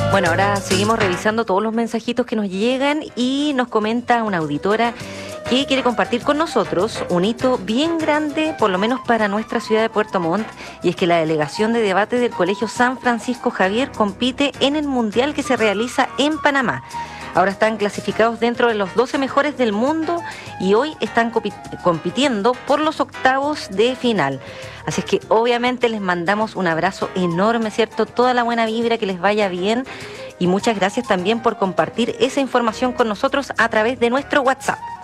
Bueno, ahora seguimos revisando todos los mensajitos que nos llegan y nos comenta una auditora que quiere compartir con nosotros un hito bien grande, por lo menos para nuestra ciudad de Puerto Montt, y es que la delegación de debate del Colegio San Francisco Javier compite en el Mundial que se realiza en Panamá. Ahora están clasificados dentro de los 12 mejores del mundo y hoy están compitiendo por los octavos de final. Así es que obviamente les mandamos un abrazo enorme, ¿cierto? Toda la buena vibra, que les vaya bien. Y muchas gracias también por compartir esa información con nosotros a través de nuestro WhatsApp.